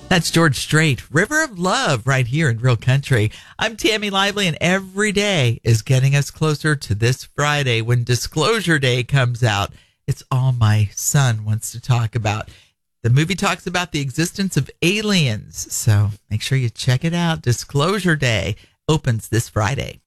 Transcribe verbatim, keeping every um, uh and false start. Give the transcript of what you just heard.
That's George Strait, River of Love, right here in Real Country. I'm Tammy Lively, and every day is getting us closer to this Friday when Disclosure Day comes out. It's all my son wants to talk about. The movie talks about the existence of aliens, so make sure you check it out. Disclosure Day opens this Friday.